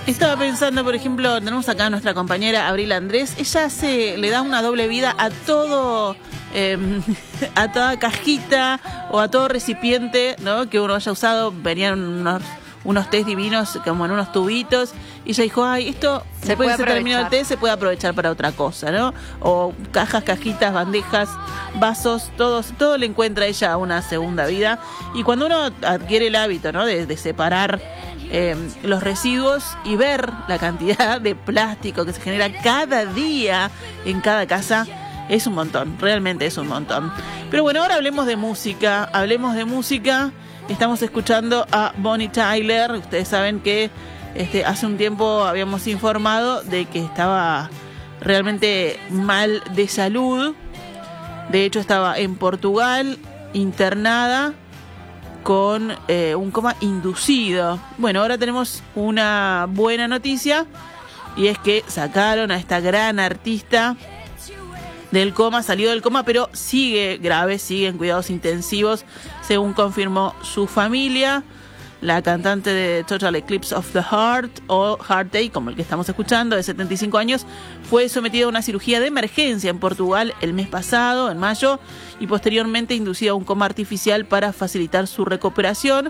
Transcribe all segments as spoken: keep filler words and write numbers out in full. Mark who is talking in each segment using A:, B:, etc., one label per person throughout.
A: Estaba pensando, por ejemplo, tenemos acá a nuestra compañera Abril Andrés. Ella se le da una doble vida a todo, eh, a toda cajita o a todo recipiente, ¿no?, que uno haya usado. Venían unos, unos tés divinos como en unos tubitos. Y ella dijo, ay, esto
B: Se
A: después
B: puede
A: de que se terminó el té se puede aprovechar para otra cosa, ¿no? O cajas, cajitas, bandejas, vasos, todos, todo le encuentra a ella una segunda vida. Y cuando uno adquiere el hábito, ¿no?, de, de separar Eh, los residuos y ver la cantidad de plástico que se genera cada día en cada casa, es un montón, realmente es un montón. Pero bueno, ahora hablemos de música, hablemos de música. Estamos escuchando a Bonnie Tyler. Ustedes saben que este, hace un tiempo habíamos informado de que estaba realmente mal de salud. De hecho, estaba en Portugal, internada con eh, un coma inducido. Bueno, ahora tenemos una buena noticia, y es que sacaron a esta gran artista del coma, salió del coma, pero sigue grave, sigue en cuidados intensivos, según confirmó su familia. La cantante de Total Eclipse of the Heart, o Heart Day, como el que estamos escuchando, de setenta y cinco años, fue sometida a una cirugía de emergencia en Portugal el mes pasado, en mayo, y posteriormente inducida a un coma artificial para facilitar su recuperación.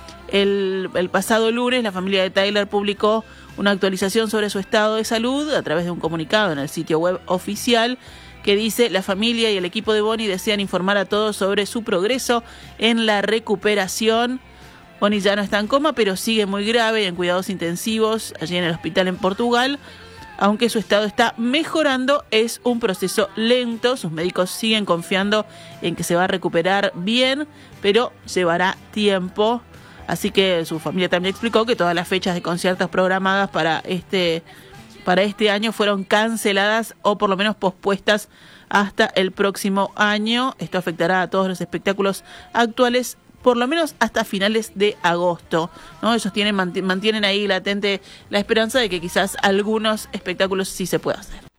A: El, el pasado lunes, la familia de Tyler publicó una actualización sobre su estado de salud a través de un comunicado en el sitio web oficial que dice: la familia y el equipo de Bonnie desean informar a todos sobre su progreso en la recuperación. Bonnie ya no está en coma, pero sigue muy grave y en cuidados intensivos allí en el hospital en Portugal. Aunque su estado está mejorando, es un proceso lento. Sus médicos siguen confiando en que se va a recuperar bien, pero llevará tiempo. Así que su familia también explicó que todas las fechas de conciertos programadas para este, para este año fueron canceladas o por lo menos pospuestas hasta el próximo año. Esto afectará a todos los espectáculos actuales, por lo menos hasta finales de agosto, ¿no? Ellos tienen, mantienen ahí latente la esperanza de que quizás algunos espectáculos sí se pueda hacer.